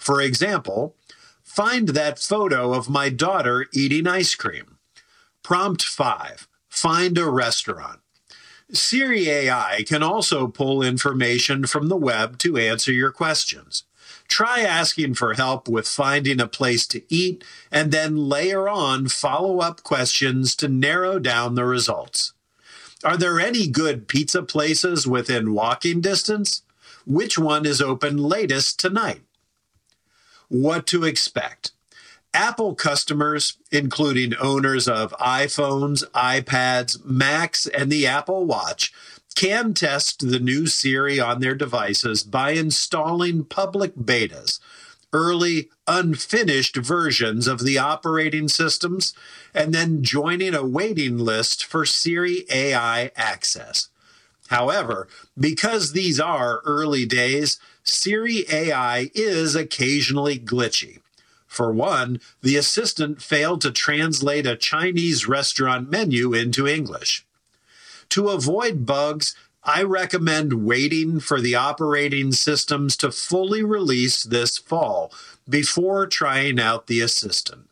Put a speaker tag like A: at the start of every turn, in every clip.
A: For example, find that photo of my daughter eating ice cream. Prompt 5, find a restaurant. Siri AI can also pull information from the web to answer your questions. Try asking for help with finding a place to eat and then layer on follow-up questions to narrow down the results. Are there any good pizza places within walking distance? Which one is open latest tonight? What to expect. Apple customers, including owners of iPhones, iPads, Macs, and the Apple Watch, can test the new Siri on their devices by installing public betas, early, unfinished versions of the operating systems, and then joining a waiting list for Siri AI access. However, because these are early days, Siri AI is occasionally glitchy. For one, the assistant failed to translate a Chinese restaurant menu into English. To avoid bugs, I recommend waiting for the operating systems to fully release this fall before trying out the assistant.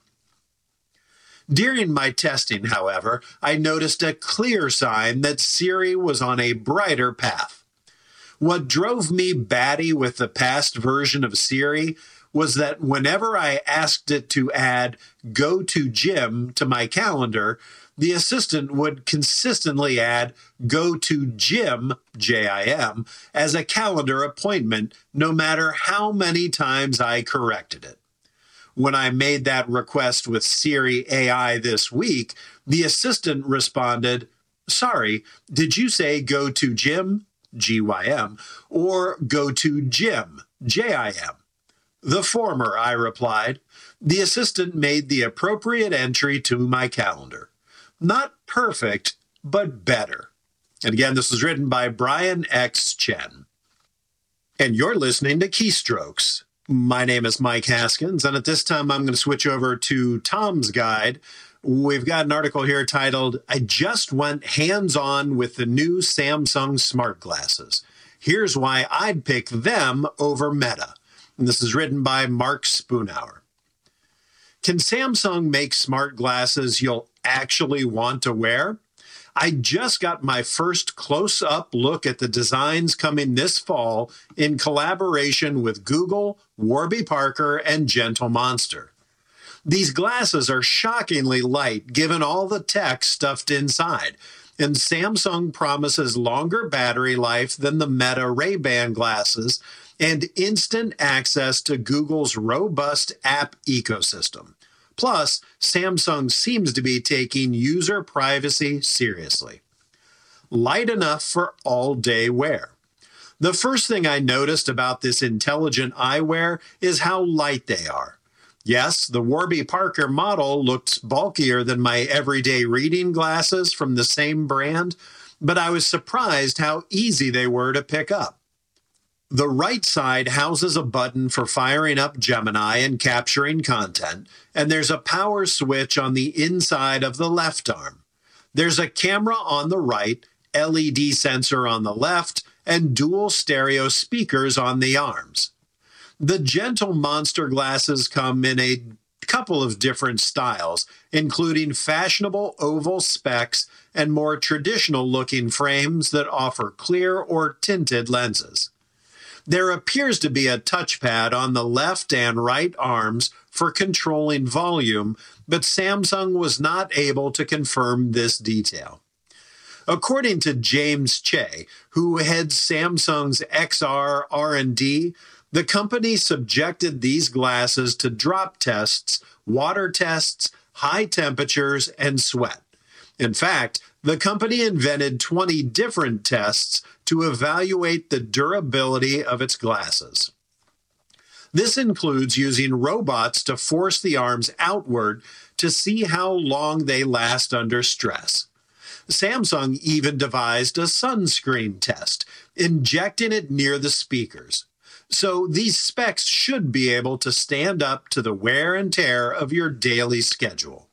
A: During my testing, however, I noticed a clear sign that Siri was on a brighter path. What drove me batty with the past version of Siri was that whenever I asked it to add "go to gym" to my calendar, the assistant would consistently add "go to gym," J-I-M, as a calendar appointment, no matter how many times I corrected it. When I made that request with Siri AI this week, the assistant responded, "Sorry, did you say go to gym, G-Y-M, or go to gym, J-I-M?" "The former," I replied. The assistant made the appropriate entry to my calendar. Not perfect, but better. And again, this was written by Brian X. Chen. And you're listening to Keystrokes. My name is Mike Haskins, and at this time I'm going to switch over to Tom's Guide. We've got an article here titled, "I Just Went Hands-On with the New Samsung Smart Glasses. Here's Why I'd Pick Them over Meta." And this is written by Mark Spoonhour. Can Samsung make smart glasses you'll actually want to wear? I just got my first close-up look at the designs coming this fall in collaboration with Google, Warby Parker, and Gentle Monster. These glasses are shockingly light given all the tech stuffed inside, and Samsung promises longer battery life than the Meta Ray-Ban glasses and instant access to Google's robust app ecosystem. Plus, Samsung seems to be taking user privacy seriously. Light enough for all-day wear. The first thing I noticed about this intelligent eyewear is how light they are. Yes, the Warby Parker model looks bulkier than my everyday reading glasses from the same brand, but I was surprised how easy they were to pick up. The right side houses a button for firing up Gemini and capturing content, and there's a power switch on the inside of the left arm. There's a camera on the right, LED sensor on the left, and dual stereo speakers on the arms. The Gentle Monster glasses come in a couple of different styles, including fashionable oval specs and more traditional-looking frames that offer clear or tinted lenses. There appears to be a touchpad on the left and right arms for controlling volume, but Samsung was not able to confirm this detail. According to James Che, who heads Samsung's XR R&D, the company subjected these glasses to drop tests, water tests, high temperatures, and sweat. In fact, the company invented 20 different tests to evaluate the durability of its glasses. This includes using robots to force the arms outward to see how long they last under stress. Samsung even devised a sunscreen test, injecting it near the speakers. So these specs should be able to stand up to the wear and tear of your daily schedule.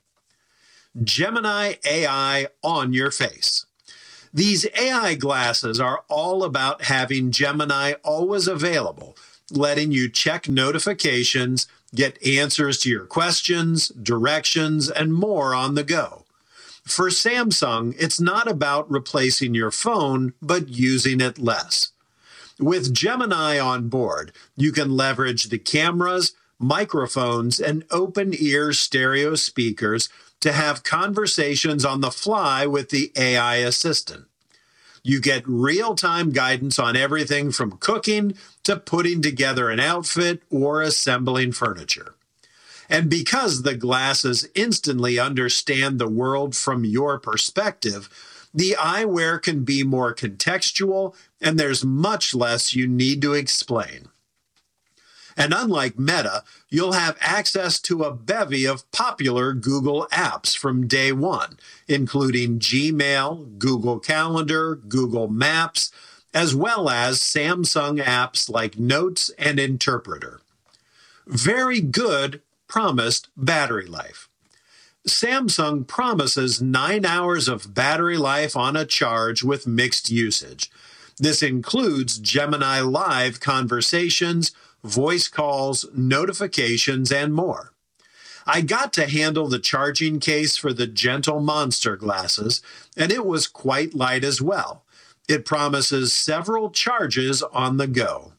A: Gemini AI on your face. These AI glasses are all about having Gemini always available, letting you check notifications, get answers to your questions, directions, and more on the go. For Samsung, it's not about replacing your phone, but using it less. With Gemini on board, you can leverage the cameras, microphones, and open-ear stereo speakers to have conversations on the fly with the AI assistant. You get real-time guidance on everything from cooking to putting together an outfit or assembling furniture. And because the glasses instantly understand the world from your perspective, the eyewear can be more contextual, and there's much less you need to explain. And unlike Meta, you'll have access to a bevy of popular Google apps from day one, including Gmail, Google Calendar, Google Maps, as well as Samsung apps like Notes and Interpreter. Very good promised battery life. Samsung promises 9 hours of battery life on a charge with mixed usage. This includes Gemini Live conversations, voice calls, notifications, and more. I got to handle the charging case for the Gentle Monster glasses, and it was quite light as well. It promises several charges on the go.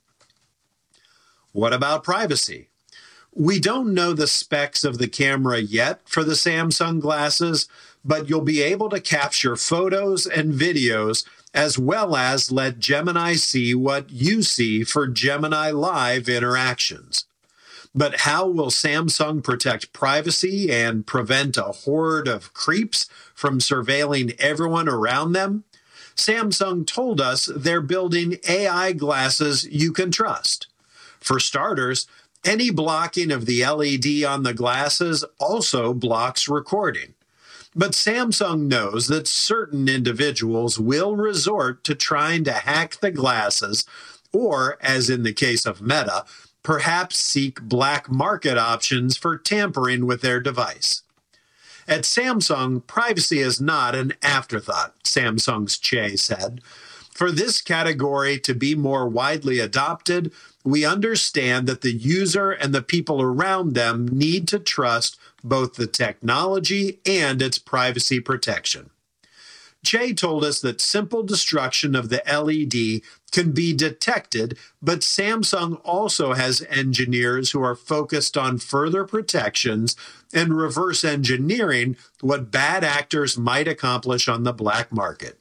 A: What about privacy? We don't know the specs of the camera yet for the Samsung glasses, but you'll be able to capture photos and videos as well as let Gemini see what you see for Gemini Live interactions. But how will Samsung protect privacy and prevent a horde of creeps from surveilling everyone around them? Samsung told us they're building AI glasses you can trust. For starters, any blocking of the LED on the glasses also blocks recording. But Samsung knows that certain individuals will resort to trying to hack the glasses or, as in the case of Meta, perhaps seek black market options for tampering with their device. At Samsung, privacy is not an afterthought, Samsung's Che said. For this category to be more widely adopted, we understand that the user and the people around them need to trust both the technology and its privacy protection. Che told us that simple destruction of the LED can be detected, but Samsung also has engineers who are focused on further protections and reverse engineering what bad actors might accomplish on the black market.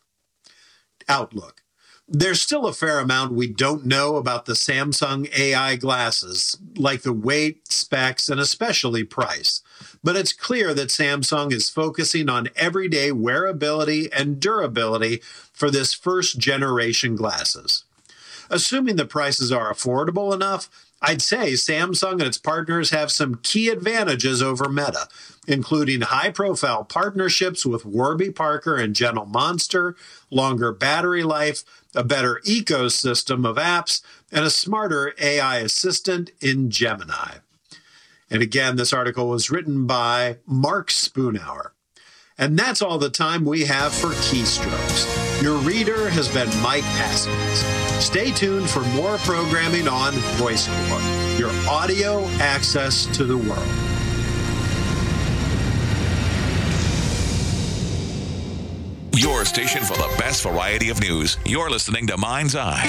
A: Outlook. There's still a fair amount we don't know about the Samsung AI glasses, like the weight, specs, and especially price. But it's clear that Samsung is focusing on everyday wearability and durability for this first-generation glasses. Assuming the prices are affordable enough, I'd say Samsung and its partners have some key advantages over Meta, including high-profile partnerships with Warby Parker and Gentle Monster, longer battery life, a better ecosystem of apps, and a smarter AI assistant in Gemini. And again, this article was written by Mark Spoonhour. And that's all the time we have for Keystrokes. Your reader has been Mike Haskins. Stay tuned for more programming on VoiceOver, your audio access to the world.
B: Your station for the best variety of news. You're listening to Mind's Eye.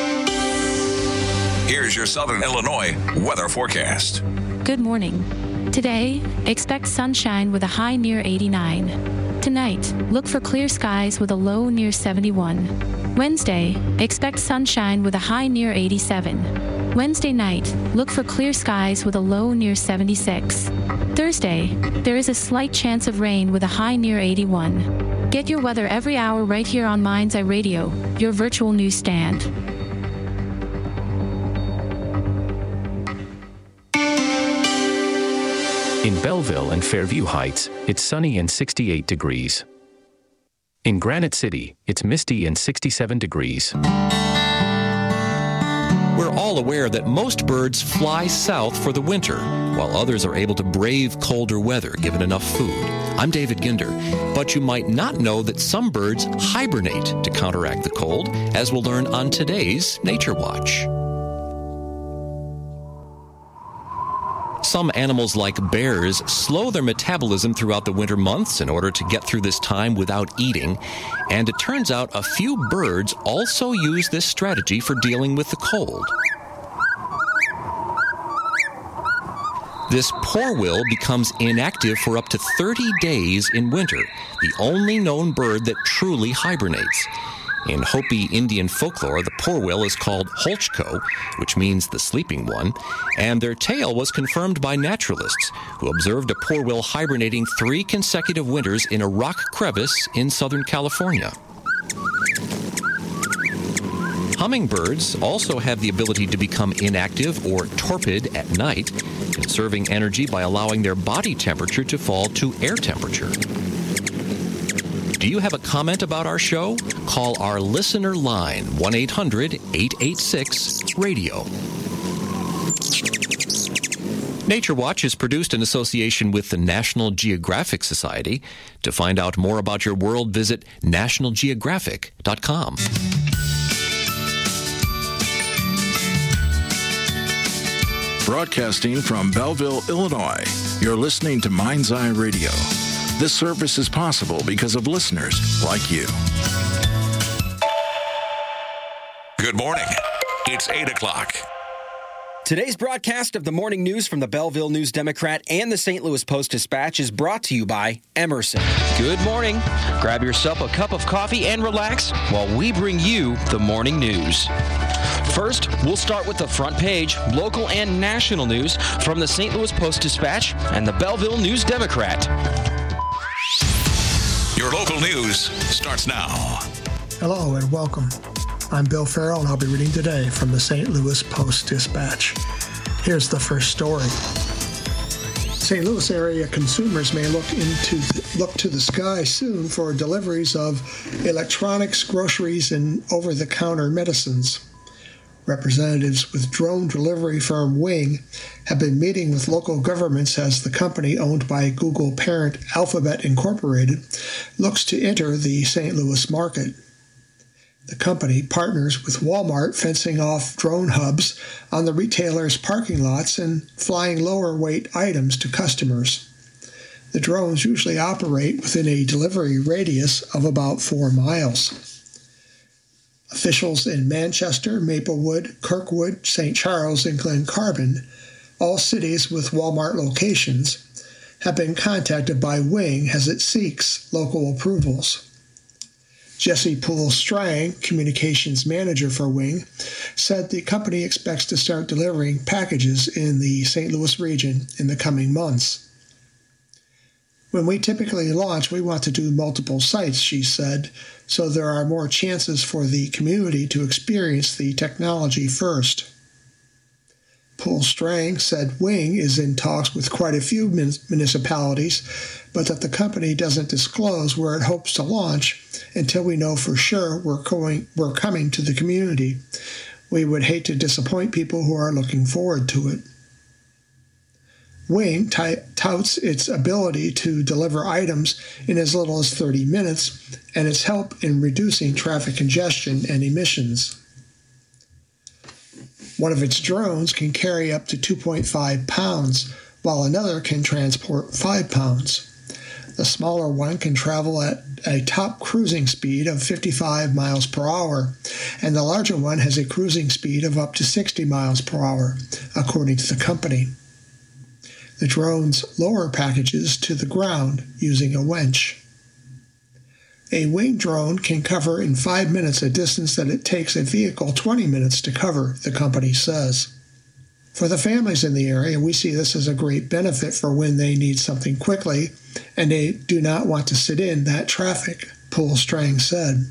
B: Here's your Southern Illinois weather forecast.
C: Good morning. Today, expect sunshine with a high near 89. Tonight, look for clear skies with a low near 71. Wednesday, expect sunshine with a high near 87. Wednesday night, look for clear skies with a low near 76. Thursday, there is a slight chance of rain with a high near 81. Get your weather every hour right here on Mind's Eye Radio, your virtual newsstand.
D: In Belleville and Fairview Heights, it's sunny and 68 degrees. In Granite City, it's misty and 67 degrees.
E: We're all aware that most birds fly south for the winter, while others are able to brave colder weather given enough food. I'm David Ginder, but you might not know that some birds hibernate to counteract the cold, as we'll learn on today's Nature Watch. Some animals like bears slow their metabolism throughout the winter months in order to get through this time without eating. And it turns out a few birds also use this strategy for dealing with the cold. This porwheel becomes inactive for up to 30 days in winter, the only known bird that truly hibernates. In Hopi Indian folklore, the porwheel is called Holchko, which means the sleeping one, and their tale was confirmed by naturalists who observed a porwheel hibernating 3 consecutive winters in a rock crevice in Southern California. Hummingbirds also have the ability to become inactive or torpid at night, conserving energy by allowing their body temperature to fall to air temperature. Do you have a comment about our show? Call our listener line, 1-800-886-RADIO. Nature Watch is produced in association with the National Geographic Society. To find out more about your world, visit nationalgeographic.com.
F: Broadcasting from Belleville, Illinois, you're listening to Mind's Eye Radio. This service is possible because of listeners like you.
B: Good morning. It's 8 o'clock.
G: Today's broadcast of the morning news from the Belleville News Democrat and the St. Louis Post-Dispatch is brought to you by Emerson.
H: Good morning. Grab yourself a cup of coffee and relax while we bring you the morning news. First, we'll start with the front page, local and national news from the St. Louis Post-Dispatch and the Belleville News Democrat.
B: Your local news starts now.
I: Hello and welcome. I'm Bill Farrell and I'll be reading today from the St. Louis Post-Dispatch. Here's the first story. St. Louis area consumers may look to the sky soon for deliveries of electronics, groceries, and over-the-counter medicines. Representatives with drone delivery firm Wing have been meeting with local governments as the company owned by Google parent Alphabet Incorporated looks to enter the St. Louis market. The company partners with Walmart, fencing off drone hubs on the retailer's parking lots and flying lower weight items to customers. The drones usually operate within a delivery radius of about 4 miles. Officials in Manchester, Maplewood, Kirkwood, St. Charles, and Glen Carbon, all cities with Walmart locations, have been contacted by Wing as it seeks local approvals. Jesse Poole-Strang, communications manager for Wing, said the company expects to start delivering packages in the St. Louis region in the coming months. When we typically launch, we want to do multiple sites, she said, so there are more chances for the community to experience the technology first. Poole-Strang said Wing is in talks with quite a few municipalities, but that the company doesn't disclose where it hopes to launch until we know for sure we're coming to the community. We would hate to disappoint people who are looking forward to it. Wing touts its ability to deliver items in as little as 30 minutes and its help in reducing traffic congestion and emissions. One of its drones can carry up to 2.5 pounds, while another can transport 5 pounds. The smaller one can travel at a top cruising speed of 55 miles per hour, and the larger one has a cruising speed of up to 60 miles per hour, according to the company. The drones lower packages to the ground using a winch. A Wing drone can cover in 5 minutes a distance that it takes a vehicle 20 minutes to cover, the company says. For the families in the area, we see this as a great benefit for when they need something quickly and they do not want to sit in that traffic, Poole-Strang said.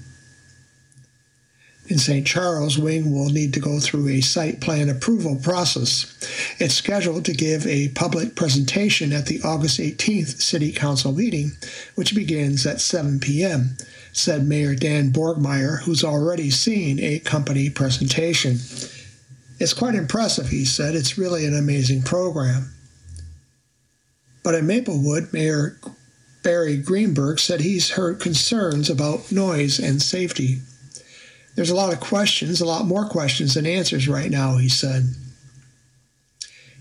I: In St. Charles, Wing will need to go through a site plan approval process. It's scheduled to give a public presentation at the August 18th City Council meeting, which begins at 7 p.m., said Mayor Dan Borgmeyer, who's already seen a company presentation. It's quite impressive, he said. It's really an amazing program. But in Maplewood, Mayor Barry Greenberg said he's heard concerns about noise and safety. There's a lot more questions than answers right now, he said.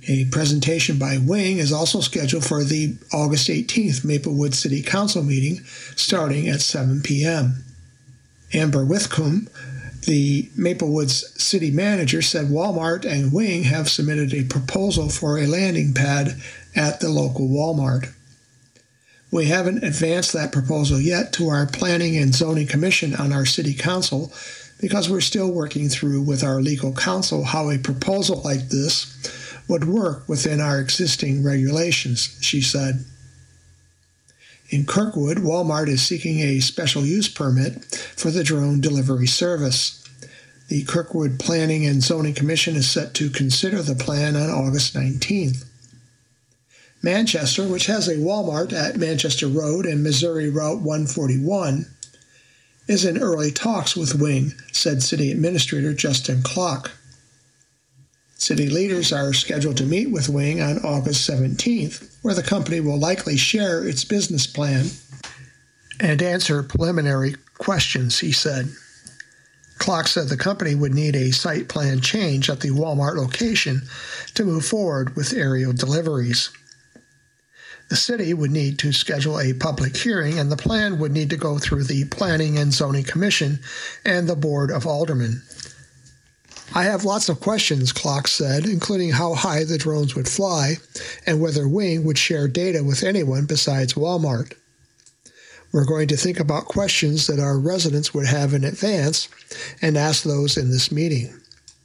I: A presentation by Wing is also scheduled for the August 18th Maplewood City Council meeting starting at 7 p.m. Amber Withcomb, the Maplewoods city manager, said Walmart and Wing have submitted a proposal for a landing pad at the local Walmart. We haven't advanced that proposal yet to our Planning and Zoning Commission on our city council because we're still working through with our legal counsel how a proposal like this would work within our existing regulations, she said. In Kirkwood, Walmart is seeking a special use permit for the drone delivery service. The Kirkwood Planning and Zoning Commission is set to consider the plan on August 19th. Manchester, which has a Walmart at Manchester Road and Missouri Route 141, is in early talks with Wing, said City Administrator Justin Klock. City leaders are scheduled to meet with Wing on August 17th, where the company will likely share its business plan and answer preliminary questions, he said. Klock said the company would need a site plan change at the Walmart location to move forward with aerial deliveries. The city would need to schedule a public hearing, and the plan would need to go through the Planning and Zoning Commission and the Board of Aldermen. I have lots of questions, Klock said, including how high the drones would fly and whether Wing would share data with anyone besides Walmart. We're going to think about questions that our residents would have in advance and ask those in this meeting.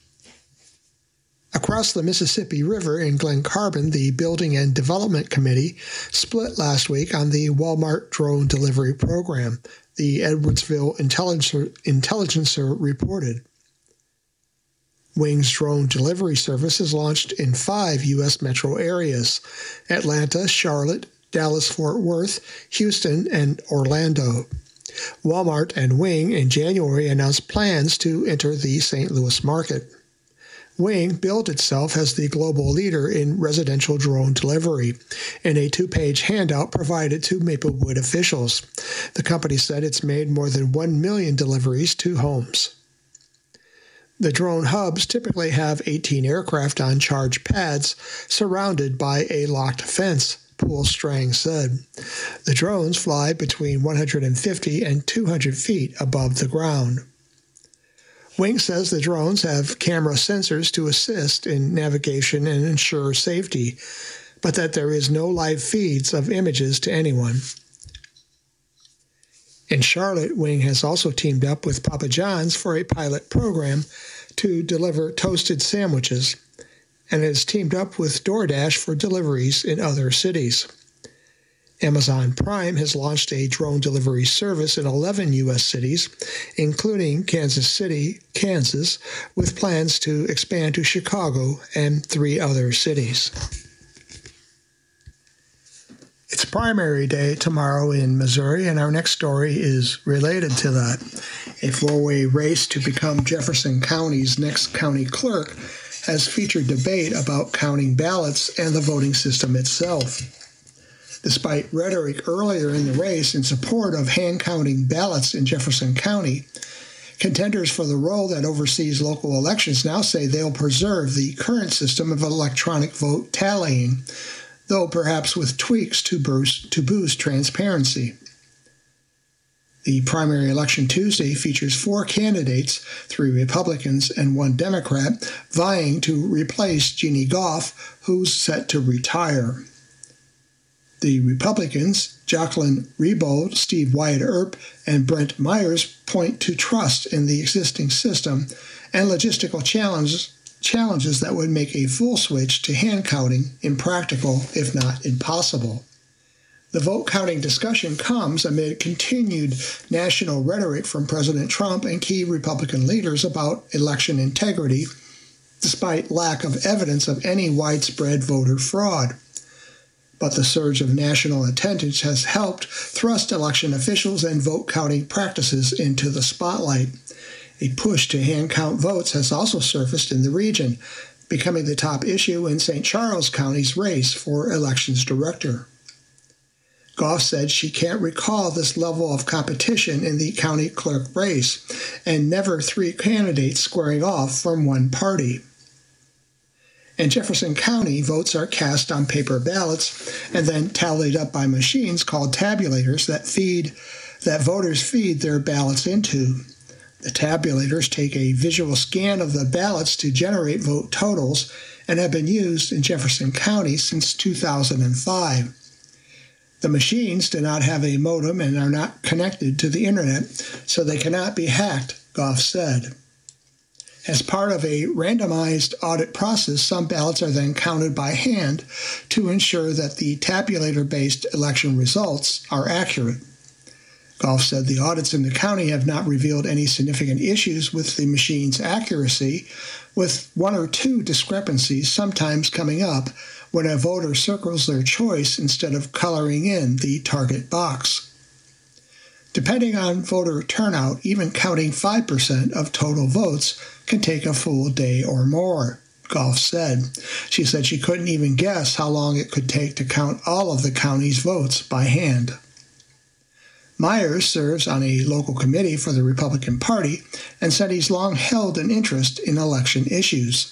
I: Across the Mississippi River in Glen Carbon, the Building and Development Committee split last week on the Walmart drone delivery program, the Edwardsville Intelligencer reported. Wing's drone delivery service is launched in 5 U.S. metro areas: Atlanta, Charlotte, Dallas-Fort Worth, Houston, and Orlando. Walmart and Wing in January announced plans to enter the St. Louis market. Wing billed itself as the global leader in residential drone delivery in a 2-page handout provided to Maplewood officials. The company said it's made more than 1 million deliveries to homes. The drone hubs typically have 18 aircraft on charge pads surrounded by a locked fence, Pool Strang said. The drones fly between 150 and 200 feet above the ground. Wing says the drones have camera sensors to assist in navigation and ensure safety, but that there is no live feeds of images to anyone. In Charlotte, Wing has also teamed up with Papa John's for a pilot program to deliver toasted sandwiches, and has teamed up with DoorDash for deliveries in other cities. Amazon Prime has launched a drone delivery service in 11 U.S. cities, including Kansas City, Kansas, with plans to expand to Chicago and 3 other cities. It's primary day tomorrow in Missouri, and our next story is related to that. A 4-way race to become Jefferson County's next county clerk has featured debate about counting ballots and the voting system itself. Despite rhetoric earlier in the race in support of hand-counting ballots in Jefferson County, contenders for the role that oversees local elections now say they'll preserve the current system of electronic vote tallying, though perhaps with tweaks to boost transparency. The primary election Tuesday features 4 candidates, 3 Republicans and 1 Democrat, vying to replace Jeannie Goff, who's set to retire. The Republicans, Jacqueline Rebold, Steve Wyatt Earp, and Brent Myers, point to trust in the existing system and logistical challenges that would make a full switch to hand counting impractical, if not impossible. The vote counting discussion comes amid continued national rhetoric from President Trump and key Republican leaders about election integrity, despite lack of evidence of any widespread voter fraud. But the surge of national attendance has helped thrust election officials and vote counting practices into the spotlight. A push to hand count votes has also surfaced in the region, becoming the top issue in St. Charles County's race for elections director. Goff said she can't recall this level of competition in the county clerk race, and never 3 candidates squaring off from one party. In Jefferson County, votes are cast on paper ballots and then tallied up by machines called tabulators that voters feed their ballots into. The tabulators take a visual scan of the ballots to generate vote totals and have been used in Jefferson County since 2005. The machines do not have a modem and are not connected to the internet, so they cannot be hacked, Goff said. As part of a randomized audit process, some ballots are then counted by hand to ensure that the tabulator-based election results are accurate. Goff said the audits in the county have not revealed any significant issues with the machine's accuracy, with one or two discrepancies sometimes coming up when a voter circles their choice instead of coloring in the target box. Depending on voter turnout, even counting 5% of total votes can take a full day or more, Goff said. She said she couldn't even guess how long it could take to count all of the county's votes by hand. Myers serves on a local committee for the Republican Party and said he's long held an interest in election issues.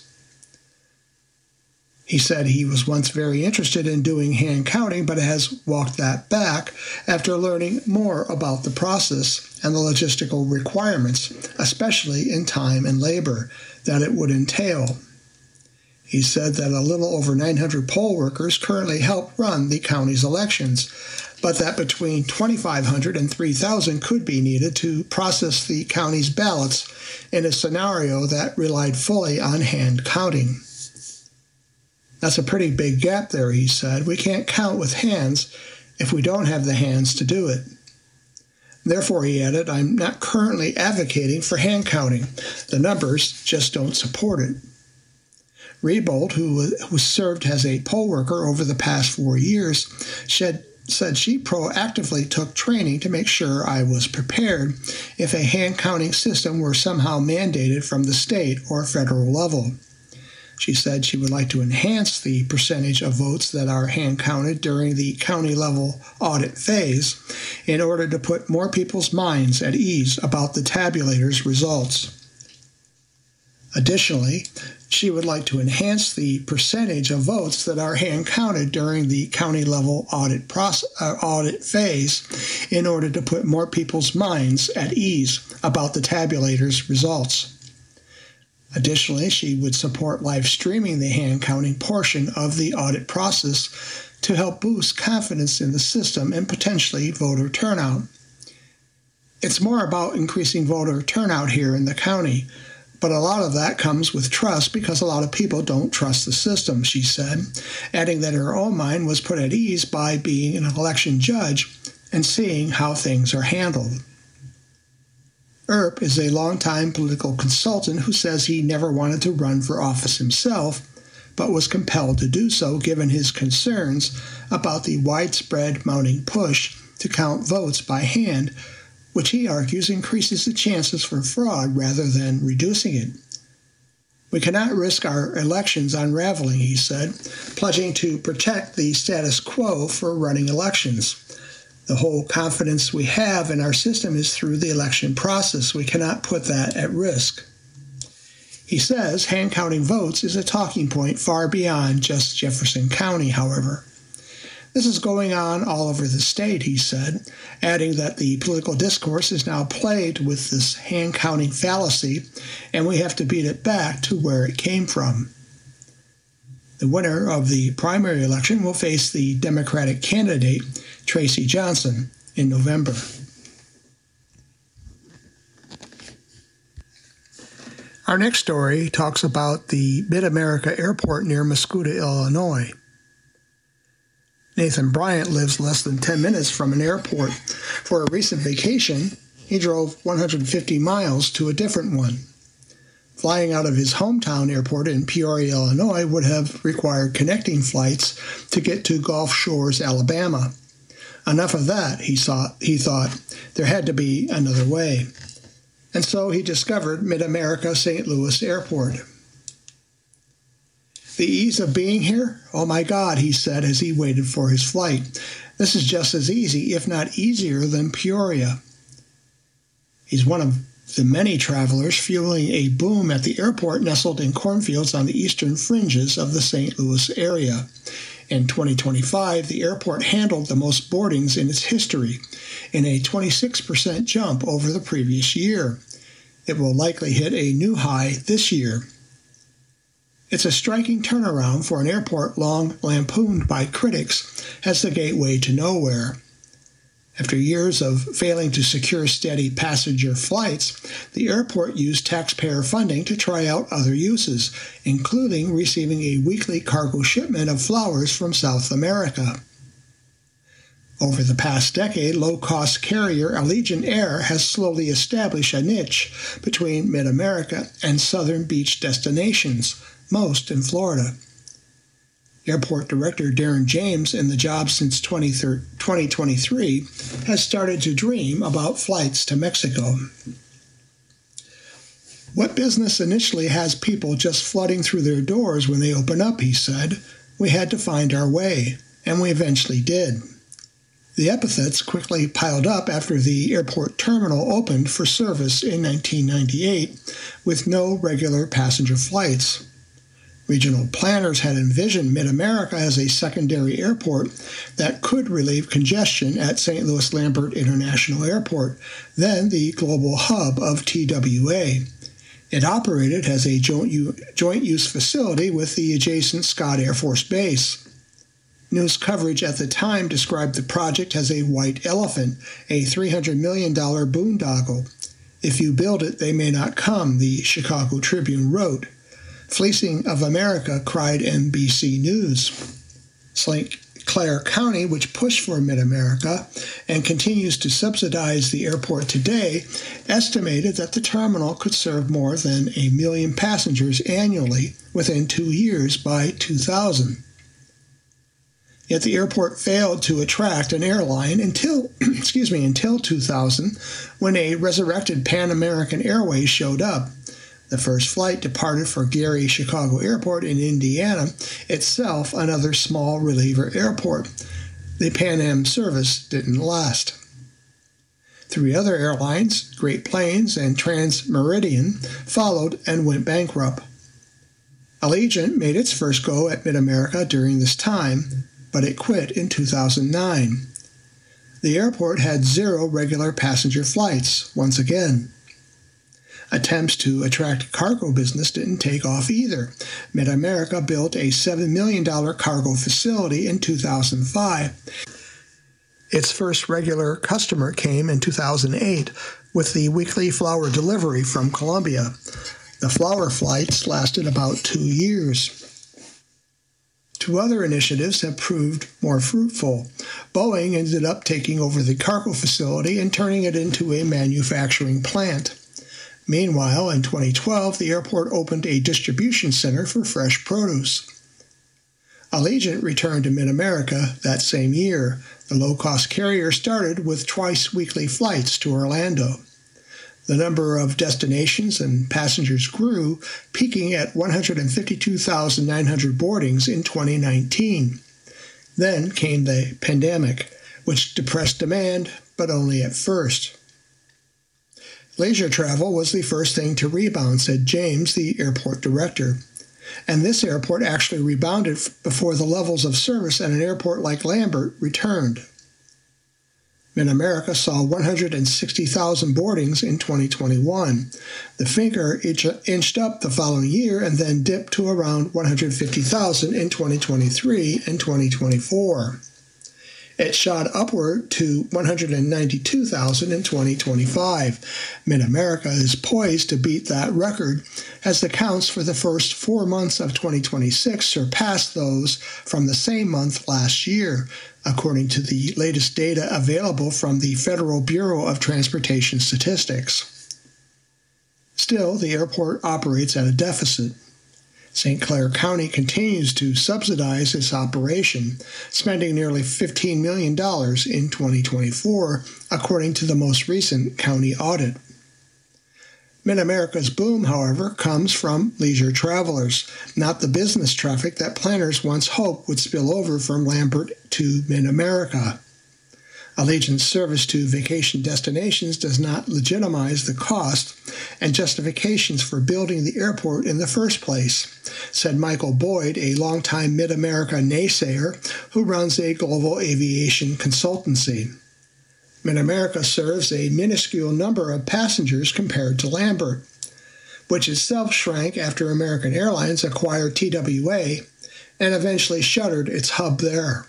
I: He said he was once very interested in doing hand counting, but has walked that back after learning more about the process and the logistical requirements, especially in time and labor, that it would entail. He said that a little over 900 poll workers currently help run the county's elections, but that between 2,500 and 3,000 could be needed to process the county's ballots in a scenario that relied fully on hand counting. That's a pretty big gap there, he said. We can't count with hands if we don't have the hands to do it. Therefore, he added, I'm not currently advocating for hand counting. The numbers just don't support it. Rebold, who served as a poll worker over the past 4 years, said she proactively took training to make sure I was prepared if a hand counting system were somehow mandated from the state or federal level. She said she would like to enhance the percentage of votes that are hand counted during the county level audit phase in order to put more people's minds at ease about the tabulator's results. Additionally, she would like to enhance the percentage of votes that are hand counted during the county level audit phase in order to put more people's minds at ease about the tabulator's results. Additionally, she would support live streaming the hand counting portion of the audit process to help boost confidence in the system and potentially voter turnout. It's more about increasing voter turnout here in the county, but a lot of that comes with trust because a lot of people don't trust the system, she said, adding that her own mind was put at ease by being an election judge and seeing how things are handled. Earp is a longtime political consultant who says he never wanted to run for office himself, but was compelled to do so given his concerns about the widespread mounting push to count votes by hand, which he argues increases the chances for fraud rather than reducing it. We cannot risk our elections unraveling, he said, pledging to protect the status quo for running elections. The whole confidence we have in our system is through the election process. We cannot put that at risk. He says hand counting votes is a talking point far beyond just Jefferson County, however. This is going on all over the state, he said, adding that the political discourse is now plagued with this hand counting fallacy, and we have to beat it back to where it came from. The winner of the primary election will face the Democratic candidate, Tracy Johnson, in November. Our next story talks about the Mid-America Airport near Mascoutah, Illinois. Nathan Bryant lives less than 10 minutes from an airport. For a recent vacation, he drove 150 miles to a different one. Flying out of his hometown airport in Peoria, Illinois would have required connecting flights to get to Gulf Shores, Alabama. Enough of that, he thought. There had to be another way. And so he discovered Mid-America St. Louis Airport. The ease of being here? Oh my God, he said as he waited for his flight. This is just as easy, if not easier, than Peoria. He's one of the many travelers fueling a boom at the airport nestled in cornfields on the eastern fringes of the St. Louis area. In 2025, the airport handled the most boardings in its history, in a 26% jump over the previous year. It will likely hit a new high this year. It's a striking turnaround for an airport long lampooned by critics as the gateway to nowhere. After years of failing to secure steady passenger flights, the airport used taxpayer funding to try out other uses, including receiving a weekly cargo shipment of flowers from South America. Over the past decade, low-cost carrier Allegiant Air has slowly established a niche between Mid-America and southern beach destinations, most in Florida. Airport Director Darren James, in the job since 2023, has started to dream about flights to Mexico. What business initially has people just flooding through their doors when they open up, he said. We had to find our way, and we eventually did. The epithets quickly piled up after the airport terminal opened for service in 1998 with no regular passenger flights. Regional planners had envisioned Mid-America as a secondary airport that could relieve congestion at St. Louis Lambert International Airport, then the global hub of TWA. It operated as a joint-use facility with the adjacent Scott Air Force Base. News coverage at the time described the project as a white elephant, a $300 million boondoggle. If you build it, they may not come, the Chicago Tribune wrote. Fleecing of America, cried NBC News. St. Clair County, which pushed for Mid-America and continues to subsidize the airport today, estimated that the terminal could serve more than 1 million passengers annually within 2 years by 2000. Yet the airport failed to attract an airline until 2000, when a resurrected Pan American Airways showed up. The first flight departed for Gary Chicago Airport in Indiana, itself another small reliever airport. The Pan Am service didn't last. 3 other airlines, Great Plains and Transmeridian, followed and went bankrupt. Allegiant made its first go at Mid-America during this time, but it quit in 2009. The airport had 0 regular passenger flights, once again. Attempts to attract cargo business didn't take off either. Mid-America built a $7 million cargo facility in 2005. Its first regular customer came in 2008 with the weekly flower delivery from Colombia. The flower flights lasted about 2 years. 2 other initiatives have proved more fruitful. Boeing ended up taking over the cargo facility and turning it into a manufacturing plant. Meanwhile, in 2012, the airport opened a distribution center for fresh produce. Allegiant returned to Mid-America that same year. The low-cost carrier started with twice-weekly flights to Orlando. The number of destinations and passengers grew, peaking at 152,900 boardings in 2019. Then came the pandemic, which depressed demand, but only at first. Leisure travel was the first thing to rebound, said James, the airport director. And this airport actually rebounded before the levels of service at an airport like Lambert returned. Mid-America saw 160,000 boardings in 2021. The figure inched up the following year and then dipped to around 150,000 in 2023 and 2024. It shot upward to 192,000 in 2025. Mid-America is poised to beat that record as the counts for the first 4 months of 2026 surpassed those from the same month last year, according to the latest data available from the Federal Bureau of Transportation Statistics. Still, the airport operates at a deficit. St. Clair County continues to subsidize its operation, spending nearly $15 million in 2024, according to the most recent county audit. Mid-America's boom, however, comes from leisure travelers, not the business traffic that planners once hoped would spill over from Lambert to Mid-America. Allegiant's service to vacation destinations does not legitimize the cost and justifications for building the airport in the first place, said Michael Boyd, a longtime Mid-America naysayer who runs a global aviation consultancy. Mid-America serves a minuscule number of passengers compared to Lambert, which itself shrank after American Airlines acquired TWA and eventually shuttered its hub there.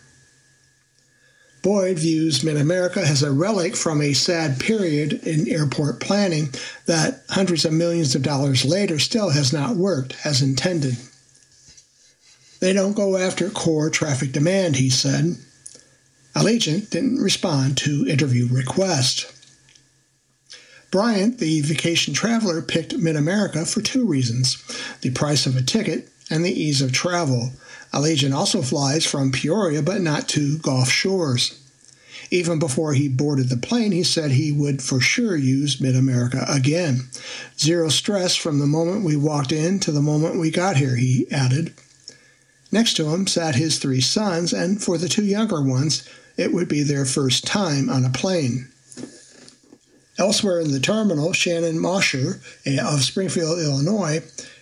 I: Boyd views Mid-America as a relic from a sad period in airport planning that hundreds of millions of dollars later still has not worked as intended. They don't go after core traffic demand, he said. Allegiant didn't respond to interview request. Bryant, the vacation traveler, picked Mid-America for two reasons: the price of a ticket and the ease of travel. Allegiant also flies from Peoria, but not to Gulf Shores. Even before he boarded the plane, he said he would for sure use Mid-America again. Zero stress from the moment we walked in to the moment we got here, he added. Next to him sat his three sons, and for the two younger ones, it would be their first time on a plane. Elsewhere in the terminal, Shannon Mosher of Springfield, Illinois,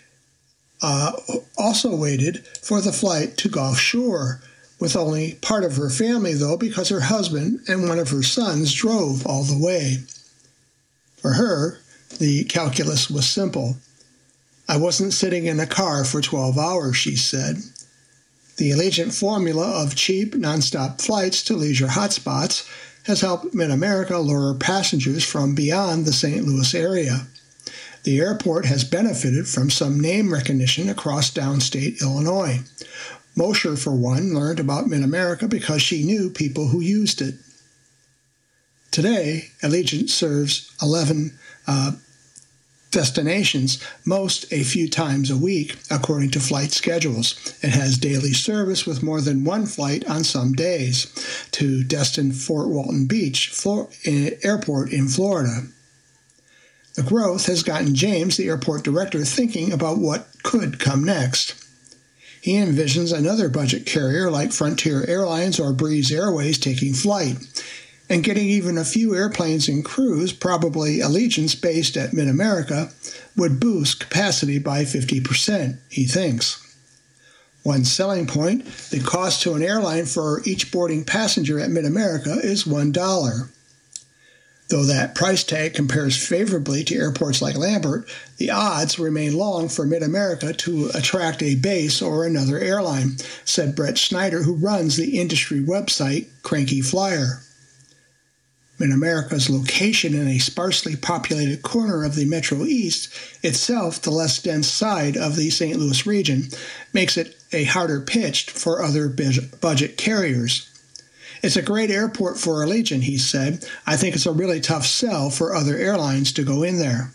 I: also waited for the flight to Gulf Shore, with only part of her family, though, because her husband and one of her sons drove all the way. For her, the calculus was simple. I wasn't sitting in a car for 12 hours, she said. The Allegiant formula of cheap, nonstop flights to leisure hotspots has helped Mid-America lure passengers from beyond the St. Louis area. The airport has benefited from some name recognition across downstate Illinois. Mosher, for one, learned about Mid-America because she knew people who used it. Today, Allegiant serves 11 destinations, most a few times a week, according to flight schedules. It has daily service with more than one flight on some days to Destin Fort Walton Beach Airport in Florida. The growth has gotten James, the airport director, thinking about what could come next. He envisions another budget carrier like Frontier Airlines or Breeze Airways taking flight, and getting even a few airplanes and crews, probably Allegiant's based at Mid-America, would boost capacity by 50%, he thinks. One selling point, the cost to an airline for each boarding passenger at Mid-America is $1. Though that price tag compares favorably to airports like Lambert, the odds remain long for Mid-America to attract a base or another airline, said Brett Schneider, who runs the industry website Cranky Flyer. Mid-America's location in a sparsely populated corner of the Metro East, itself the less dense side of the St. Louis region, makes it a harder pitch for other budget carriers. It's a great airport for Allegiant, he said. I think it's a really tough sell for other airlines to go in there.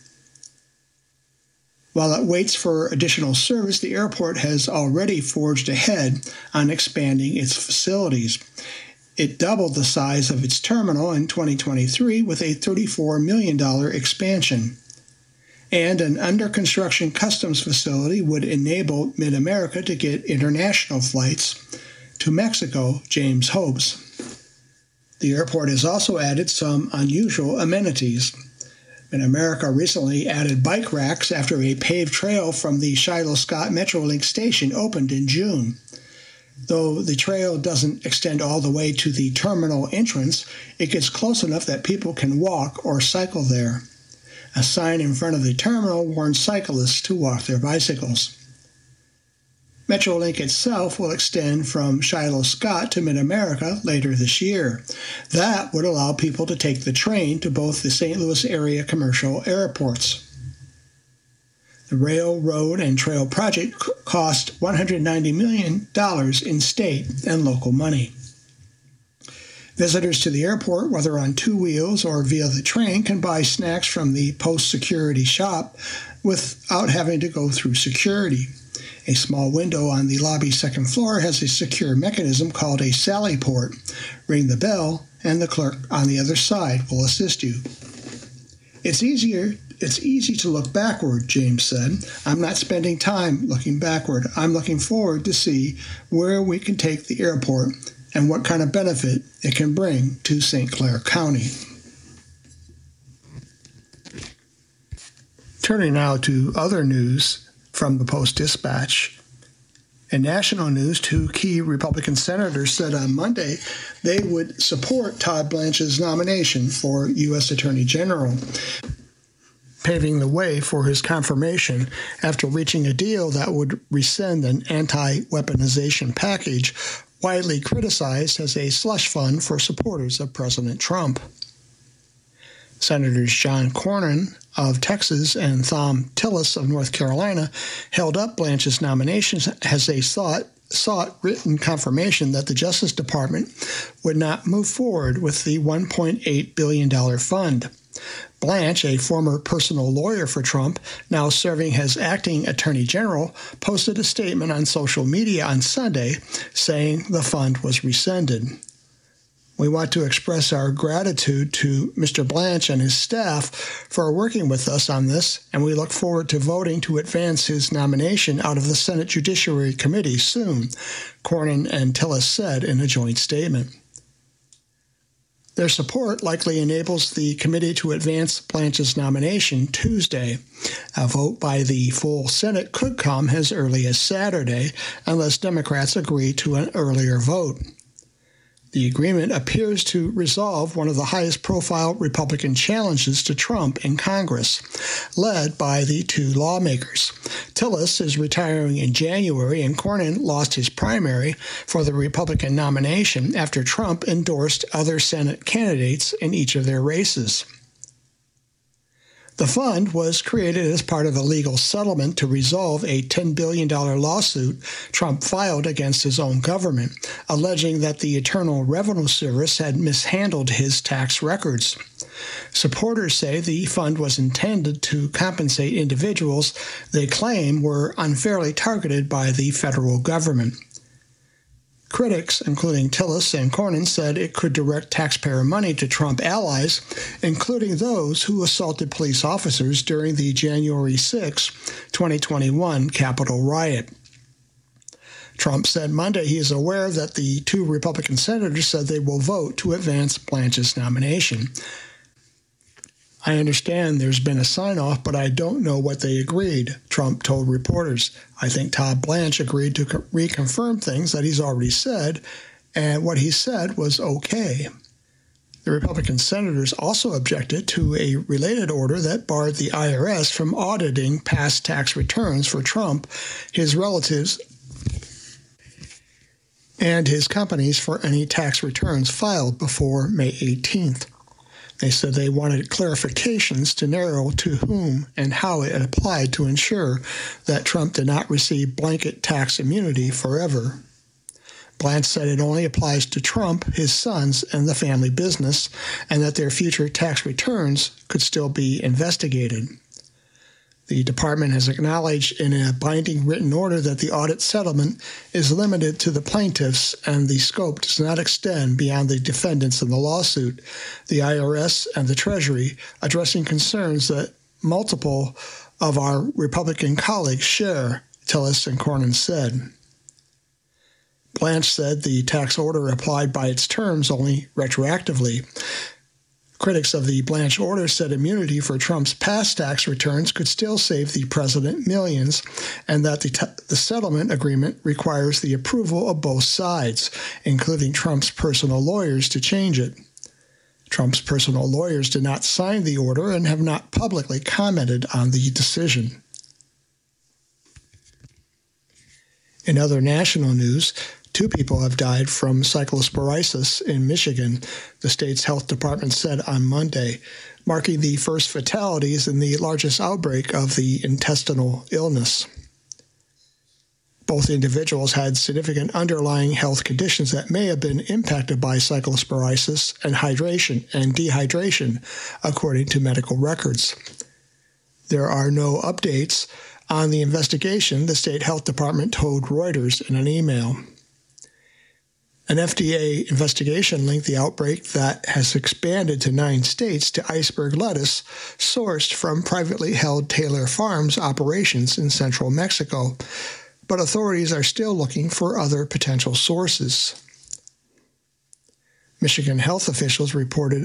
I: While it waits for additional service, the airport has already forged ahead on expanding its facilities. It doubled the size of its terminal in 2023 with a $34 million expansion. And an under-construction customs facility would enable Mid-America to get international flights to Mexico, James hopes. The airport has also added some unusual amenities. Mid-America recently added bike racks after a paved trail from the Shiloh Scott Metrolink station opened in June. Though the trail doesn't extend all the way to the terminal entrance, it gets close enough that people can walk or cycle there. A sign in front of the terminal warns cyclists to walk their bicycles. Metrolink itself will extend from Shiloh Scott to Mid-America later this year. That would allow people to take the train to both the St. Louis area commercial airports. The rail, road, and trail project cost $190 million in state and local money. Visitors to the airport, whether on two wheels or via the train, can buy snacks from the post-security shop without having to go through security. A small window on the lobby second floor has a secure mechanism called a Sally Port. Ring the bell, and the clerk on the other side will assist you. It's easy to look backward, James said. I'm not spending time looking backward. I'm looking forward to see where we can take the airport and what kind of benefit it can bring to St. Clair County. Turning now to other news from the Post-Dispatch. In national news, 2 key Republican senators said on Monday they would support Todd Blanche's nomination for U.S. Attorney General, paving the way for his confirmation after reaching a deal that would rescind an anti-weaponization package widely criticized as a slush fund for supporters of President Trump. Senators John Cornyn of Texas and Thom Tillis of North Carolina held up Blanche's nominations as they sought written confirmation that the Justice Department would not move forward with the $1.8 billion fund. Blanche, a former personal lawyer for Trump, now serving as acting attorney general, posted a statement on social media on Sunday saying the fund was rescinded. We want to express our gratitude to Mr. Blanche and his staff for working with us on this, and we look forward to voting to advance his nomination out of the Senate Judiciary Committee soon, Cornyn and Tillis said in a joint statement. Their support likely enables the committee to advance Blanche's nomination Tuesday. A vote by the full Senate could come as early as Saturday, unless Democrats agree to an earlier vote. The agreement appears to resolve one of the highest-profile Republican challenges to Trump in Congress, led by the 2 lawmakers. Tillis is retiring in January, and Cornyn lost his primary for the Republican nomination after Trump endorsed other Senate candidates in each of their races. The fund was created as part of a legal settlement to resolve a $10 billion lawsuit Trump filed against his own government, alleging that the Internal Revenue Service had mishandled his tax records. Supporters say the fund was intended to compensate individuals they claim were unfairly targeted by the federal government. Critics, including Tillis and Cornyn, said it could direct taxpayer money to Trump allies, including those who assaulted police officers during the January 6, 2021 Capitol riot. Trump said Monday he is aware that the 2 Republican senators said they will vote to advance Blanche's nomination. I understand there's been a sign-off, but I don't know what they agreed, Trump told reporters. I think Todd Blanche agreed to reconfirm things that he's already said, and what he said was okay. The Republican senators also objected to a related order that barred the IRS from auditing past tax returns for Trump, his relatives, and his companies for any tax returns filed before May 18th. They said they wanted clarifications to narrow to whom and how it applied to ensure that Trump did not receive blanket tax immunity forever. Blanche said it only applies to Trump, his sons, and the family business, and that their future tax returns could still be investigated. The department has acknowledged in a binding written order that the audit settlement is limited to the plaintiffs and the scope does not extend beyond the defendants in the lawsuit, the IRS and the Treasury, addressing concerns that multiple of our Republican colleagues share, Tillis and Cornyn said. Blanche said the tax order applied by its terms only retroactively. Critics of the Blanche order said immunity for Trump's past tax returns could still save the president millions, and that the settlement agreement requires the approval of both sides, including Trump's personal lawyers, to change it. Trump's personal lawyers did not sign the order and have not publicly commented on the decision. In other national news, 2 people have died from cyclosporiasis in Michigan, the state's health department said on Monday, marking the first fatalities in the largest outbreak of the intestinal illness. Both individuals had significant underlying health conditions that may have been impacted by cyclosporiasis and dehydration, according to medical records. There are no updates on the investigation, the state health department told Reuters in an email. An FDA investigation linked the outbreak that has expanded to 9 states to iceberg lettuce sourced from privately held Taylor Farms operations in central Mexico, but authorities are still looking for other potential sources. Michigan health officials reported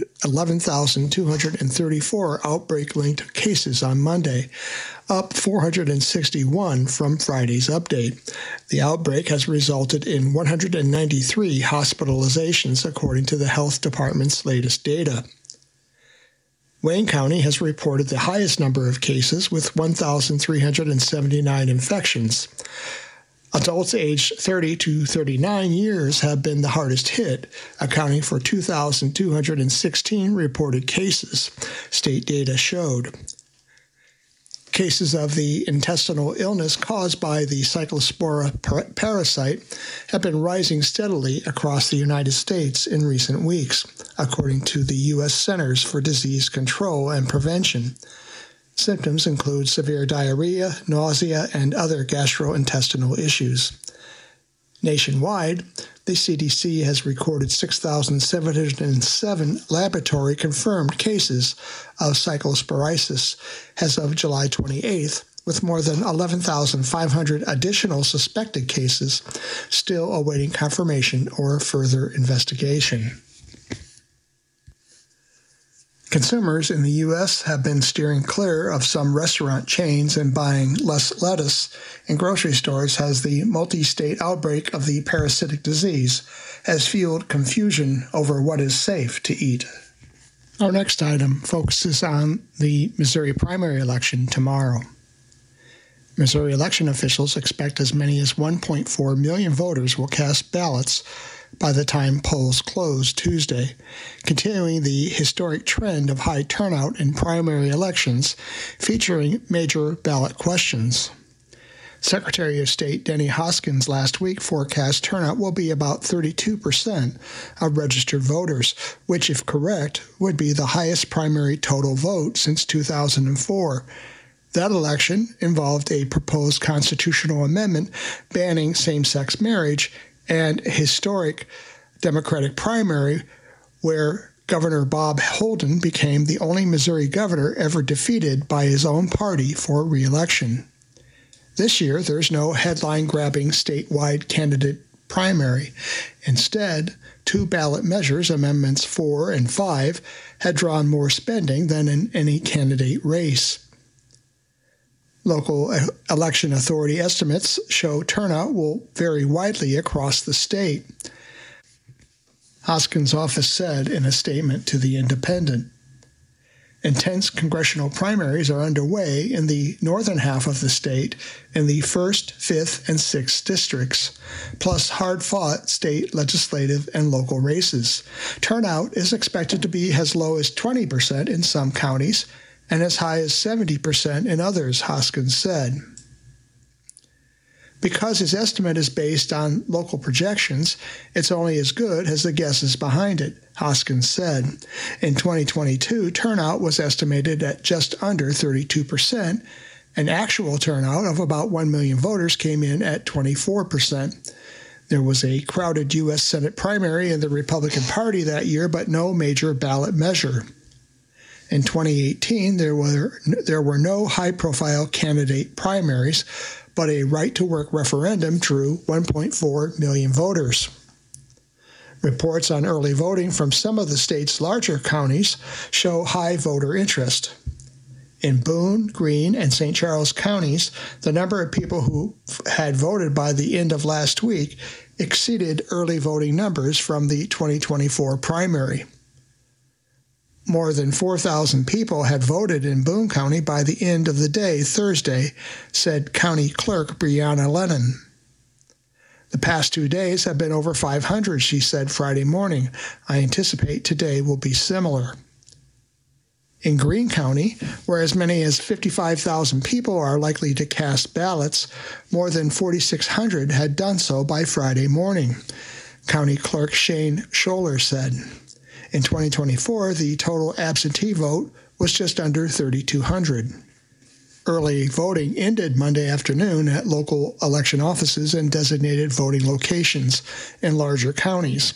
I: 11,234 outbreak-linked cases on Monday, up 461 from Friday's update. The outbreak has resulted in 193 hospitalizations, according to the health department's latest data. Wayne County has reported the highest number of cases with 1,379 infections. Adults aged 30 to 39 years have been the hardest hit, accounting for 2,216 reported cases, state data showed. Cases of the intestinal illness caused by the Cyclospora parasite have been rising steadily across the United States in recent weeks, according to the U.S. Centers for Disease Control and Prevention. Symptoms include severe diarrhea, nausea, and other gastrointestinal issues. Nationwide, the CDC has recorded 6,707 laboratory-confirmed cases of cyclosporiasis as of July 28th, with more than 11,500 additional suspected cases still awaiting confirmation or further investigation. Consumers in the U.S. have been steering clear of some restaurant chains and buying less lettuce in grocery stores as the multi-state outbreak of the parasitic disease has fueled confusion over what is safe to eat. Our next item focuses on the Missouri primary election tomorrow. Missouri election officials expect as many as 1.4 million voters will cast ballots by the time polls close Tuesday, continuing the historic trend of high turnout in primary elections featuring major ballot questions. Secretary of State Denny Hoskins last week forecast turnout will be about 32% of registered voters, which, if correct, would be the highest primary total vote since 2004. That election involved a proposed constitutional amendment banning same-sex marriage and a historic Democratic primary where Governor Bob Holden became the only Missouri governor ever defeated by his own party for re-election. This year, there's no headline-grabbing statewide candidate primary. Instead, two ballot measures, Amendments 4 and 5, had drawn more spending than in any candidate race. Local election authority estimates show turnout will vary widely across the state. Hoskins' office said in a statement to The Independent. Intense congressional primaries are underway in the northern half of the state in the 1st, 5th, and 6th districts, plus hard-fought state legislative and local races. Turnout is expected to be as low as 20% in some counties and as high as 70% in others, Hoskins said. Because his estimate is based on local projections, it's only as good as the guesses behind it, Hoskins said. In 2022, turnout was estimated at just under 32%, and actual turnout of about 1 million voters came in at 24%. There was a crowded U.S. Senate primary in the Republican Party that year, but no major ballot measure. In 2018, there were no high-profile candidate primaries, but a right-to-work referendum drew 1.4 million voters. Reports on early voting from some of the state's larger counties show high voter interest. In Boone, Greene, and St. Charles counties, the number of people who had voted by the end of last week exceeded early voting numbers from the 2024 primary. More than 4,000 people had voted in Boone County by the end of the day Thursday, said County Clerk Brianna Lennon. The past 2 days have been over 500, she said Friday morning. I anticipate today will be similar. In Greene County, where as many as 55,000 people are likely to cast ballots, more than 4,600 had done so by Friday morning, County Clerk Shane Scholler said. In 2024, the total absentee vote was just under 3,200. Early voting ended Monday afternoon at local election offices and designated voting locations in larger counties.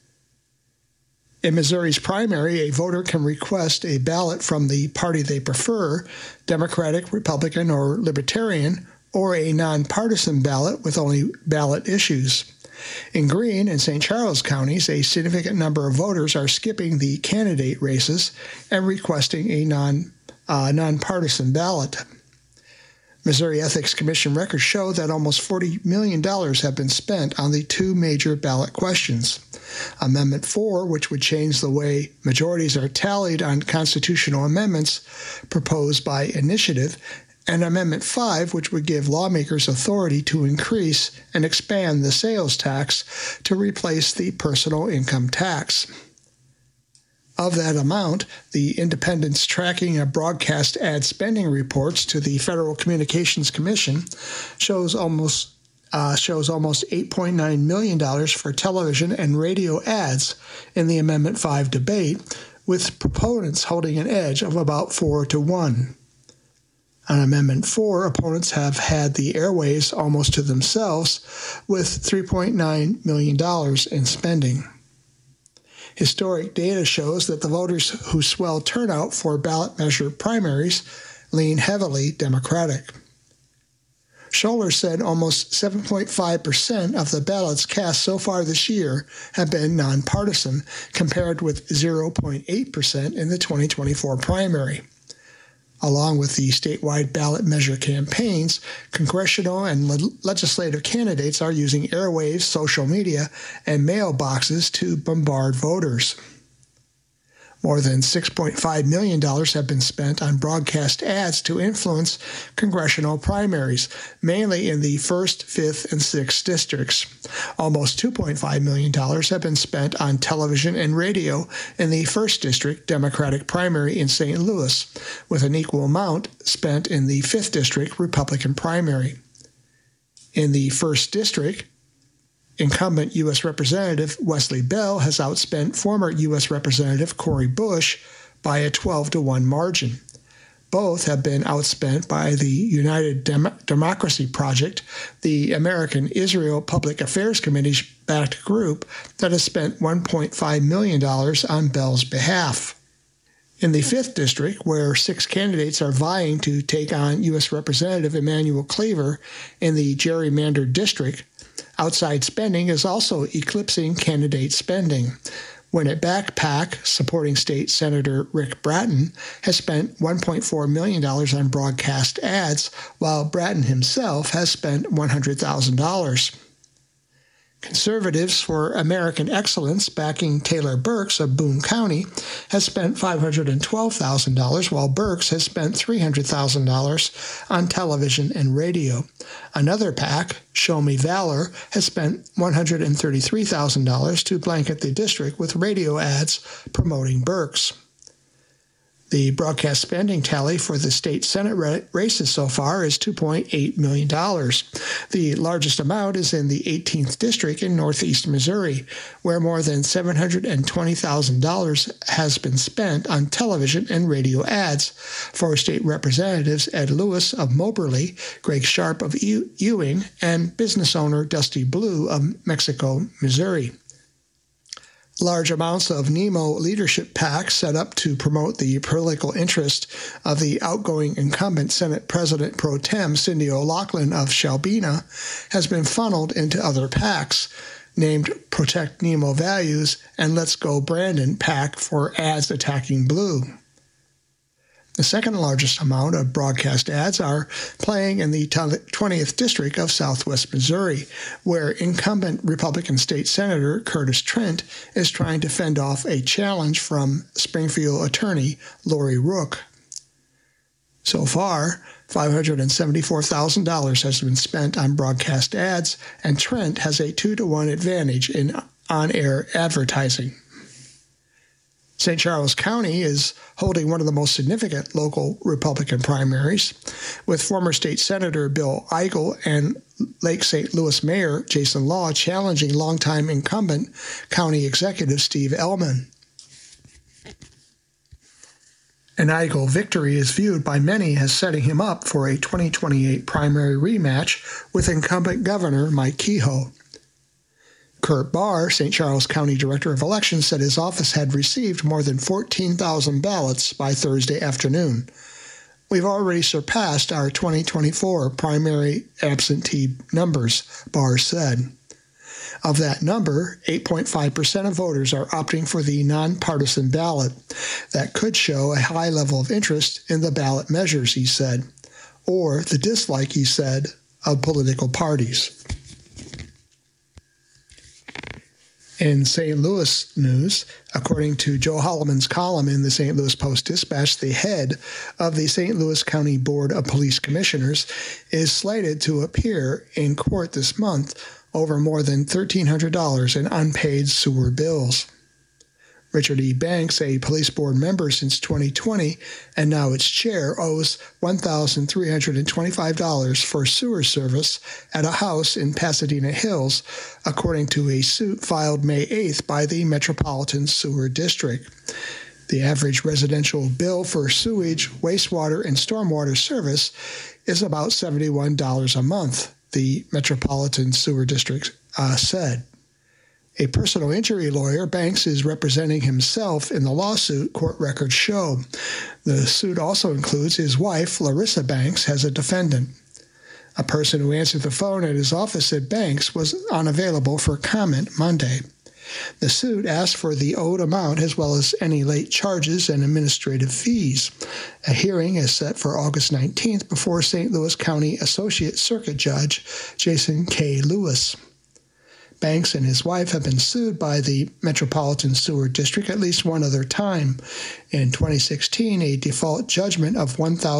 I: In Missouri's primary, a voter can request a ballot from the party they prefer, Democratic, Republican, or Libertarian, or a nonpartisan ballot with only ballot issues. In Greene and St. Charles counties, a significant number of voters are skipping the candidate races and requesting a nonpartisan ballot. Missouri Ethics Commission records show that almost $40 million have been spent on the two major ballot questions. Amendment 4, which would change the way majorities are tallied on constitutional amendments proposed by initiative, and Amendment 5, which would give lawmakers authority to increase and expand the sales tax to replace the personal income tax. Of that amount, the Independent's tracking of broadcast ad spending reports to the Federal Communications Commission shows almost $8.9 million for television and radio ads in the Amendment 5 debate, with proponents holding an edge of about 4-1. On Amendment 4, opponents have had the airwaves almost to themselves, with $3.9 million in spending. Historic data shows that the voters who swell turnout for ballot measure primaries lean heavily Democratic. Scholler said almost 7.5% of the ballots cast so far this year have been nonpartisan, compared with 0.8% in the 2024 primary. Along with the statewide ballot measure campaigns, congressional and legislative candidates are using airwaves, social media, and mailboxes to bombard voters. More than $6.5 million have been spent on broadcast ads to influence congressional primaries, mainly in the 1st, 5th, and 6th districts. Almost $2.5 million have been spent on television and radio in the 1st District Democratic primary in St. Louis, with an equal amount spent in the 5th District Republican primary. In the 1st District, incumbent U.S. Representative Wesley Bell has outspent former U.S. Representative Cori Bush by a 12-1 margin. Both have been outspent by the United Democracy Project, the American Israel Public Affairs Committee-backed group that has spent $1.5 million on Bell's behalf. In the 5th District, where 6 candidates are vying to take on U.S. Representative Emanuel Cleaver in the gerrymandered district, outside spending is also eclipsing candidate spending. Winnet-backed PAC, supporting State Senator Rick Bratton, has spent $1.4 million on broadcast ads, while Bratton himself has spent $100,000. Conservatives for American Excellence, backing Taylor Burks of Boone County, has spent $512,000, while Burks has spent $300,000 on television and radio. Another PAC, Show Me Valor, has spent $133,000 to blanket the district with radio ads promoting Burks. The broadcast spending tally for the state Senate races so far is $2.8 million. The largest amount is in the 18th District in northeast Missouri, where more than $720,000 has been spent on television and radio ads for state representatives Ed Lewis of Moberly, Greg Sharp of Ewing, and business owner Dusty Blue of Mexico, Missouri. Large amounts of NEMO leadership PACs set up to promote the political interest of the outgoing incumbent Senate President Pro Tem Cindy O'Loughlin of Shelbina has been funneled into other PACs, named Protect NEMO Values and Let's Go Brandon PAC for ads attacking Blue. The second largest amount of broadcast ads are playing in the 20th District of Southwest Missouri, where incumbent Republican State Senator Curtis Trent is trying to fend off a challenge from Springfield attorney Lori Rook. So far, $574,000 has been spent on broadcast ads, and Trent has a 2-1 advantage in on-air advertising. St. Charles County is holding one of the most significant local Republican primaries, with former state Senator Bill Eigel and Lake St. Louis Mayor Jason Law challenging longtime incumbent County Executive Steve Ellman. An Eigel victory is viewed by many as setting him up for a 2028 primary rematch with incumbent Governor Mike Kehoe. Kurt Barr, St. Charles County Director of Elections, said his office had received more than 14,000 ballots by Thursday afternoon. We've already surpassed our 2024 primary absentee numbers, Barr said. Of that number, 8.5% of voters are opting for the nonpartisan ballot. That could show a high level of interest in the ballot measures, he said, or the dislike, he said, of political parties. In St. Louis news, according to Joe Holloman's column in the St. Louis Post-Dispatch, the head of the St. Louis County Board of Police Commissioners is slated to appear in court this month over more than $1,300 in unpaid sewer bills. Richard E. Banks, a police board member since 2020 and now its chair, owes $1,325 for sewer service at a house in Pasadena Hills, according to a suit filed May 8th by the Metropolitan Sewer District. The average residential bill for sewage, wastewater, and stormwater service is about $71 a month, the Metropolitan Sewer District said. A personal injury lawyer, Banks is representing himself in the lawsuit, court records show. The suit also includes his wife, Larissa Banks, as a defendant. A person who answered the phone at his office said Banks was unavailable for comment Monday. The suit asked for the owed amount as well as any late charges and administrative fees. A hearing is set for August 19th before St. Louis County Associate Circuit Judge Jason K. Lewis. Banks and his wife have been sued by the Metropolitan Sewer District at least one other time. In 2016, a default judgment of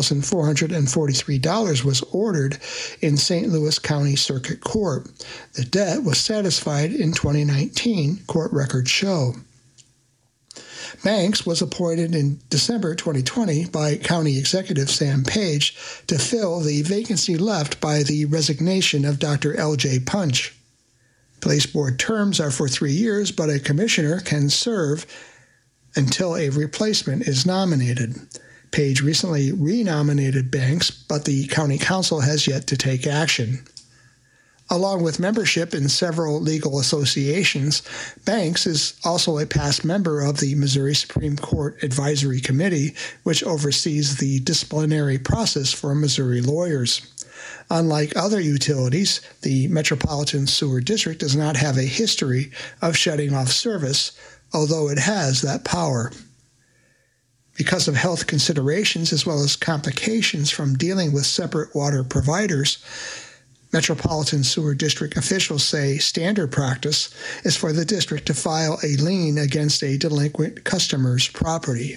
I: $1,443 was ordered in St. Louis County Circuit Court. The debt was satisfied in 2019, court records show. Banks was appointed in December 2020 by County Executive Sam Page to fill the vacancy left by the resignation of Dr. L.J. Punch. Police board terms are for 3 years, but a commissioner can serve until a replacement is nominated. Page recently renominated Banks, but the county council has yet to take action. Along with membership in several legal associations, Banks is also a past member of the Missouri Supreme Court Advisory Committee, which oversees the disciplinary process for Missouri lawyers. Unlike other utilities, the Metropolitan Sewer District does not have a history of shutting off service, although it has that power. Because of health considerations as well as complications from dealing with separate water providers, Metropolitan Sewer District officials say standard practice is for the district to file a lien against a delinquent customer's property.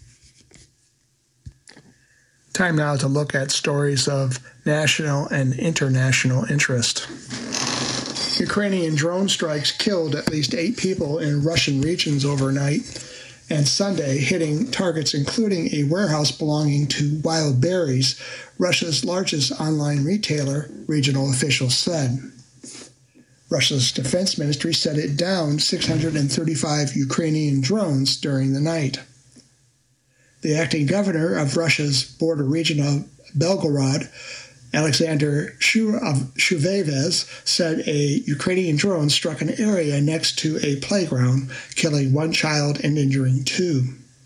I: Time now to look at stories of national and international interest. Ukrainian drone strikes killed at least 8 people in Russian regions overnight and Sunday, hitting targets including a warehouse belonging to Wild Berries, Russia's largest online retailer, regional officials said. Russia's defense ministry said it downed 635 Ukrainian drones during the night. The acting governor of Russia's border region of Belgorod, Alexander Shuvayev, said a Ukrainian drone struck an area next to a playground, killing 1 child and injuring 2.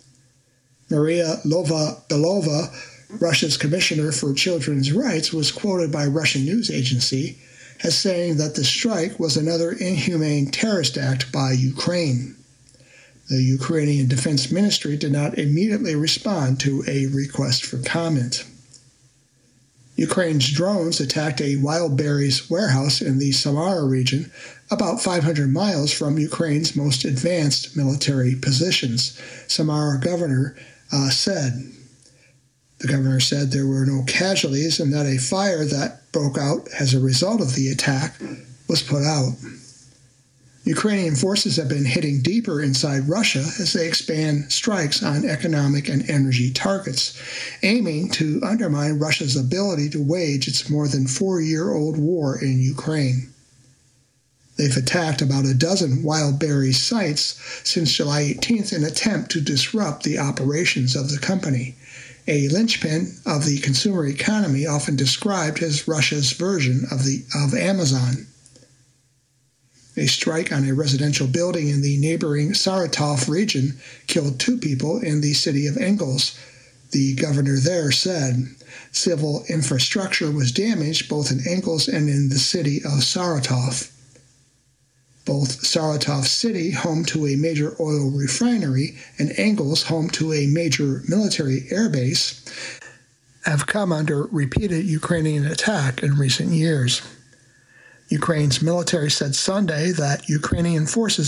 I: Maria Lova-Belova, Russia's commissioner for children's rights, was quoted by a Russian news agency as saying that the strike was another inhumane terrorist act by Ukraine. The Ukrainian Defense Ministry did not immediately respond to a request for comment. Ukraine's drones attacked a Wild Berries warehouse in the Samara region, about 500 miles from Ukraine's most advanced military positions, Samara governor said. The governor said there were no casualties and that a fire that broke out as a result of the attack was put out. Ukrainian forces have been hitting deeper inside Russia as they expand strikes on economic and energy targets, aiming to undermine Russia's ability to wage its more than 4-year-old war in Ukraine. They've attacked about a dozen Wild Berries sites since July 18th in an attempt to disrupt the operations of the company, a linchpin of the consumer economy often described as Russia's version of Amazon. A strike on a residential building in the neighboring Saratov region killed 2 people in the city of Engels, the governor there said. Civil infrastructure was damaged both in Engels and in the city of Saratov. Both Saratov City, home to a major oil refinery, and Engels, home to a major military airbase, have come under repeated Ukrainian attack in recent years. Ukraine's military said Sunday that Ukrainian forces